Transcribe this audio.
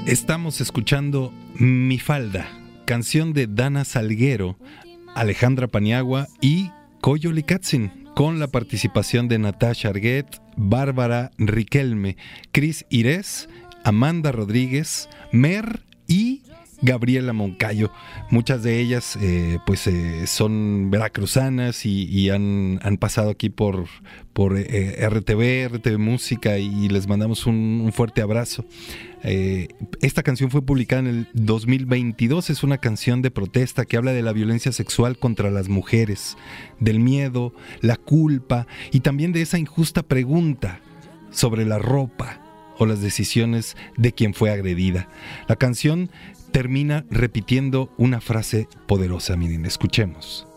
Estamos escuchando Mi Falda, canción de Dana Salguero, Alejandra Paniagua y Coyo Licatzin, con la participación de Natasha Arguet, Bárbara Riquelme, Cris Irés, Amanda Rodríguez, Mer y Gabriela Moncayo. Muchas de ellas son veracruzanas y han pasado aquí por RTV Música, y les mandamos un fuerte abrazo. Esta canción fue publicada en el 2022, es una canción de protesta que habla de la violencia sexual contra las mujeres, del miedo, la culpa y también de esa injusta pregunta sobre la ropa o las decisiones de quien fue agredida. La canción termina repitiendo una frase poderosa, miren, escuchemos.